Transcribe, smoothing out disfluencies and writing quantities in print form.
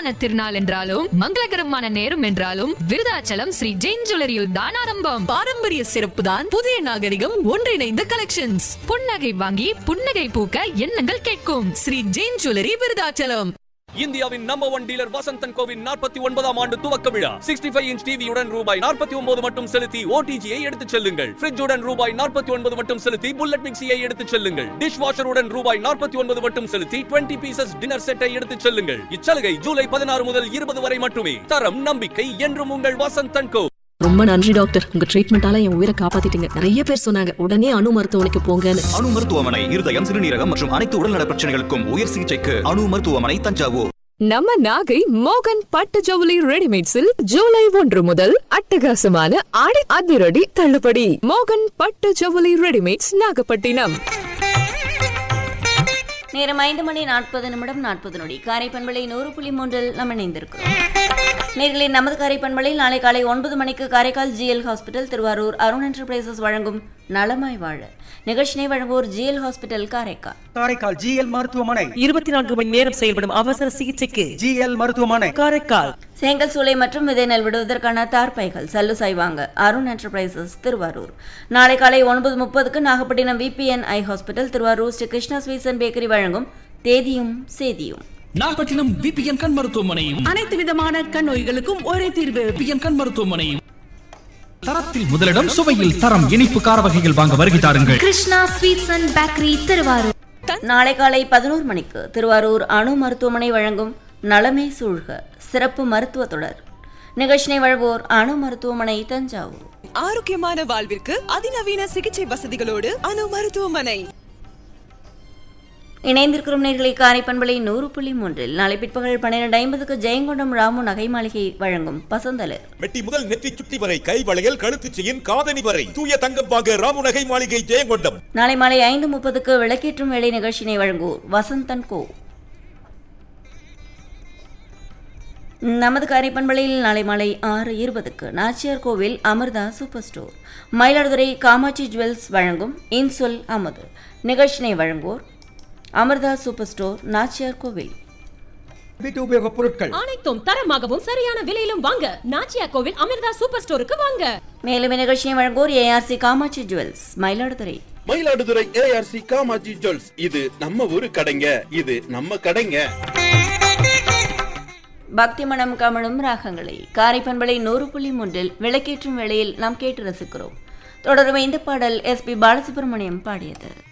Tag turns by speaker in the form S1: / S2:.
S1: சுபமான திருநாள் என்றாலும் மங்களகரமான நேரம் என்றாலும் விருதாச்சலம் ஸ்ரீ ஜெயின் ஜுவல்லரியில் தான் ஆரம்பம்.
S2: பாரம்பரிய சிறப்பு தான் புதிய நாகரிகம் ஒன்றிணைந்த கலெக்ஷன்ஸ்.
S1: புன்னகை வாங்கி புன்னகை பூக்க எண்ணங்கள் கேட்கும்
S2: ஸ்ரீ ஜெயின் ஜுவல்லரி விருதாச்சலம்.
S3: இந்தியாவின் நம்பர் 1 டீலர் வசந்தன் கோவின் 49ஆம் ஆண்டு துவக்க விழா. 65 இன்ச் டிவியுடன் ரூபாய் 49 மட்டும் செலுத்தி ஓடிஜியை எடுத்துச் செல்லுங்கள். ஃப்ரிட்ஜுடன் ரூபாய் 49 மட்டும் செலுத்தி புல்லட் மிக்சியை எடுத்துச் செல்லுங்கள். டிஷ் வாஷருடன் ரூபாய் 49 மட்டும் செலுத்தி 20 பீசஸ் டின்னர் செட்டை எடுத்துச் செல்லுங்கள். இச்சலுகை ஜூலை 16 முதல் 20 வரை மட்டுமே. தரம் நம்பிக்கை என்றும் உங்கள் வசந்தன் கோ.
S2: ரொம்ப நன்றி டாக்டர், உங்க ட்ரீட்மெண்டால என் உயிரை காப்பாத்திட்டீங்க. நிறைய பேர் சொன்னாங்க உடனே அணு மருத்துவமனைக்கு போங்கன்னு.
S4: அணு மருத்துவமனை இருதயம், சிறுநீரகம் மற்றும் அனைத்து உடல்நல பிரச்சனைகளுக்கும் உயர் சிகிச்சைக்கு அணு மருத்துவமனை, தஞ்சாவூர்.
S5: நம்ம நாகை மோகன் பட்டு ஜவுளி ரெடிமேட்ஸில் ஜூலை 1 முதல் அட்டகாசமான ஆடி அதிரடி தள்ளுபடி. மோகன் பட்டு ஜவுளி ரெடிமேட்ஸ், நாகப்பட்டினம்.
S6: நேரம் 5:40 காரை பண்பலை 100.3 நாம் இணைந்திருக்கிறோம். நேர்களின் நமது காரை பண்பலையில் நாளை காலை 9 மணிக்கு Karaikal GL hospital Thiruvarur Arun enterprises வழங்கும் நலமாய் வாழ நிகழ்ச்சியை வழங்குவோர் GL hospital Karaikal.
S7: Karaikal GL மருத்துவமனை
S2: 24 மணி நேரம் செயல்படும் அவசர சிகிச்சைக்கு
S7: GL மருத்துவமனை
S2: காரைக்கால்.
S6: செங்கல் சூளை மற்றும் விதை நெல் விடுவதற்கான தார்பைகள் சல்லு சாய்வாங்க அருண் என்டர்பிரைசஸ் திருவாரூர். நாளை காலை 9:30 Nagapattinam VPN I hospital Thiruvarur Sri Krishna sweets and bakery வழங்கும் தேதியும் சேதியும்.
S8: நாகப்பட்டினம் VPN கண் மருத்துவமனையும்
S2: அனைத்து விதமான கண் நோய்களுக்கும் ஒரே தீர்வு.
S8: VPN கண் மருத்துவமனையும் தரத்தில் முதலிடம், சுவையில் தரம். இனிப்பு கார வகைகள் வாங்க வருகை தாருங்கள்.
S6: Krishna sweets and bakery Thiruvarur. நாளை காலை 11 மணிக்கு திருவாரூர் அணு மருத்துவமனை வழங்கும் நலமே சூழ்க சிறப்பு மருத்துவ தொடர். நிகழ்ச்சியை வழங்குவோர் அணு மருத்துவமனை தஞ்சாவூர்.
S2: ஆரோக்கியமான வாழ்விற்கு அதிநவீன சிகிச்சை வசதிகளோடு அணு மருத்துவமனை.
S6: இணைந்திருக்கும் நேர்களை காரை பண்பலை 100.3 நாளை பிற்பகல் 12:50 ஜெயங்கொண்டம் ராமு நகை மாளிகை வழங்கும் பசந்தலர்.
S9: மெட்டி முதல் நெற்றி சுட்டி வரை, கை வளையல், கழுத்து செயின், காதணி வரை தூய தங்கம் வாங்க ராமு நகை மாளிகை ஜெயங்கொண்டம்.
S6: நாளை மாலை 5:30 விளக்கேற்றும் வேலை நிகழ்ச்சியை வழங்குவோர் வசந்தன் கோ. நமது காரை பண்பலையில் நாளை மாலை 6:20 நாச்சியார் கோவில் Amrita super store Mayiladuthurai Kamakshi jewels வழங்கும் இன்சொல் அமுது. நிகழ்ச்சியை வழங்குவோர் அமிர்தா சூப்பர் ஸ்டோர் நாச்சியார் கோவில்.
S7: வீட்டு உபயோக பொருட்கள்
S2: அனைத்தும் தரமாகவும் சரியான விலையிலும் வாங்க நாச்சியார் கோவில் அமிர்தா சூப்பர் ஸ்டோருக்கு வாங்க.
S6: மேலும் நிகழ்ச்சியை வழங்குவோர் ARC Kamakshi jewels Mayiladuthurai.
S9: Mayiladuthurai ARC Kamakshi jewels, இது நம்ம ஊரு கடைங்க, இது நம்ம கடைங்க.
S6: பக்தி மனம் கமழும் ராகங்களை காரை பண்பலை 100.3 விளக்கேற்றும் வேளையில் நாம் கேட்டு ரசிக்கிறோம். தொடரும் இந்த பாடல் SP பாலசுப்ரமணியம் பாடியது.